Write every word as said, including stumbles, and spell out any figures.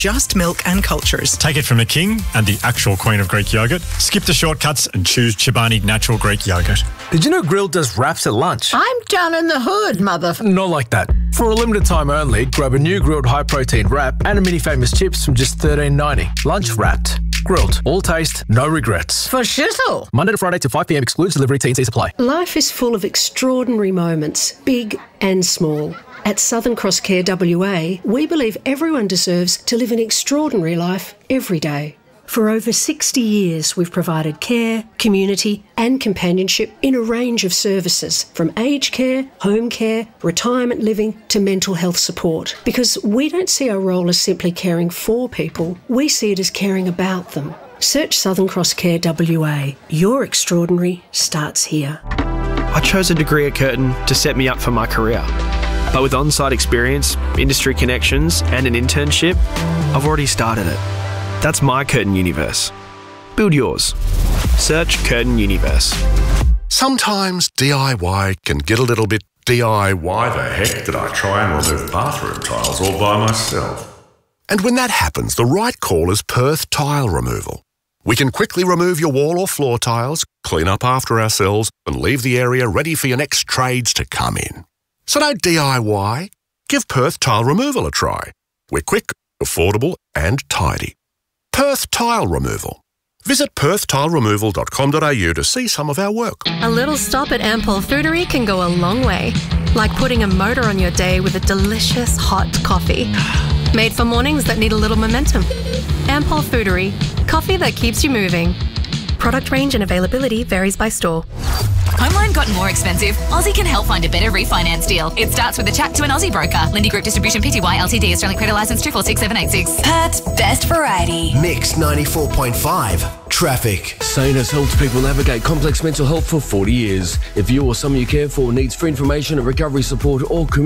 Just milk and cultures. Take it from the king and the actual queen of Greek yogurt. Skip the shortcuts and choose Chobani Natural Greek Yogurt. Did you know Grilled does wraps at lunch? I'm down in the hood, mother... Not like that. For a limited time only, grab a new Grilled high-protein wrap and a mini famous chips from just thirteen ninety. Lunch wrapped. Grilled. All taste, no regrets. For shittle. Monday to Friday to five p m excludes delivery. T and C's apply. Life is full of extraordinary moments, big and small. At Southern Cross Care W A, we believe everyone deserves to live an extraordinary life every day. For over sixty years, we've provided care, community and companionship in a range of services, from aged care, home care, retirement living to mental health support. Because we don't see our role as simply caring for people, we see it as caring about them. Search Southern Cross Care W A. Your extraordinary starts here. I chose a degree at Curtin to set me up for my career. But with on-site experience, industry connections and an internship, I've already started it. That's my Curtin Universe. Build yours. Search Curtin Universe. Sometimes D I Y can get a little bit D I Y. Why the heck did I try and remove bathroom tiles all by myself? And when that happens, the right call is Perth Tile Removal. We can quickly remove your wall or floor tiles, clean up after ourselves, and leave the area ready for your next trades to come in. So don't D I Y. Give Perth Tile Removal a try. We're quick, affordable and tidy. Perth Tile Removal. Visit perth tile removal dot com dot a u to see some of our work. A little stop at Ampol Foodery can go a long way. Like putting a motor on your day with a delicious hot coffee. Made for mornings that need a little momentum. Ampol Foodery. Coffee that keeps you moving. Product range and availability varies by store. Home loan gotten more expensive? Aussie can help find a better refinance deal. It starts with a chat to an Aussie broker. Lindy Group Distribution Pty Ltd. Australian Credit Licence two four six seven eight six. Perth's best variety. Mix ninety-four point five. Traffic. Sane has helped people navigate complex mental health for forty years. If you or someone you care for needs free information and recovery support or community